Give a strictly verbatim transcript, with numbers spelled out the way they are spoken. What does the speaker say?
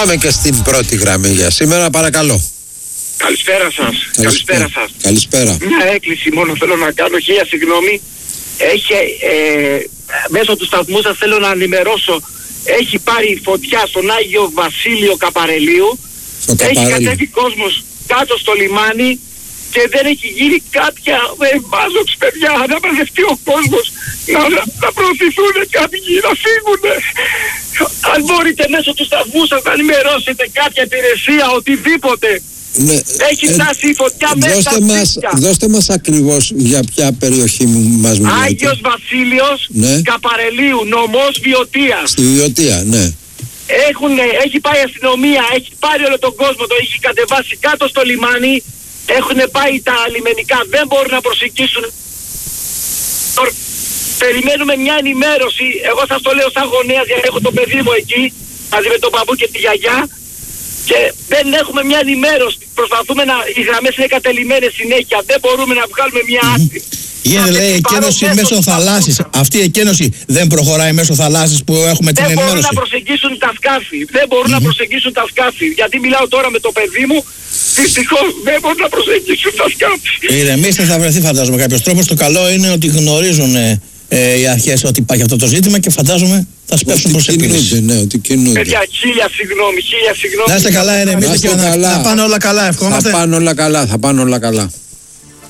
Πάμε και στην πρώτη γραμμή για σήμερα, παρακαλώ. Καλησπέρα σας. Καλησπέρα σας. Καλησπέρα. Μια έκκληση μόνο θέλω να κάνω, χίλια συγγνώμη. Έχει, ε, μέσω του σταθμού σας θέλω να ενημερώσω, έχει πάρει φωτιά στον Άγιο Βασίλειο Καπαρελίου. Στο έχει Καπαρέλιο. κατέβει κόσμος κάτω στο λιμάνι και δεν έχει γίνει κάποια εμβάζοξη, παιδιά, να μαζευτεί ο κόσμος, να, να, να προωθηθούν κάποιοι, να φύγουν. Αν μπορείτε μέσω του σταθμού σας να ενημερώσετε κάποια υπηρεσία, οτιδήποτε. Ναι, έχει ε, φτάσει η φωτιά μέσα δώστε στα μας, σπίτια. δώστε μας ακριβώς για ποια περιοχή μας μιλάτε. Άγιος Βασίλειος, ναι. Καπαρελίου, νομός Βιωτίας. Στη Βιωτία, ναι. Έχουν, έχει πάει η αστυνομία, έχει πάρει όλο τον κόσμο, το έχει κατεβάσει κάτω στο λιμάνι. Έχουν πάει τα λιμενικά, δεν μπορούν να προσεγγίσουν. Περιμένουμε μια ενημέρωση. Εγώ σας το λέω σαν γονέας, γιατί έχω το παιδί μου εκεί, μαζί με τον μπαμπού και τη γιαγιά. Και δεν έχουμε μια ενημέρωση. Προσπαθούμε να. Οι γραμμές είναι κατελημμένες συνέχεια. Δεν μπορούμε να βγάλουμε μια άκρη. Γίνεται, λέει, εκένωση μέσω θαλάσσης. Αυτή η εκένωση δεν προχωράει μέσω θαλάσσης που έχουμε την δεν ενημέρωση. Δεν μπορούν να προσεγγίσουν τα σκάφη. Δεν μπορούν mm-hmm. να προσεγγίσουν τα σκάφη. Γιατί μιλάω τώρα με το παιδί μου. Δυστυχώς δεν μπορούν να προσεγγίσουν τα σκάφη. Ηρεμήστε, θα βρεθεί φαντάζομαι κάποιος τρόπος. Το καλό είναι ότι γνωρίζουν ε, ε, οι αρχές ότι υπάρχει αυτό το ζήτημα και φαντάζομαι θα σπεύσουν προς επίλυση. Ναι, ότι κινούνται. Παιδιά, χίλια συγγνώμη, χίλια συγγνώμη. Να είστε καλά, ηρεμήστε και να, να πάνε όλα καλά. Ευχόμαστε. Θα πάνε όλα καλά, θα πάνε όλα καλά.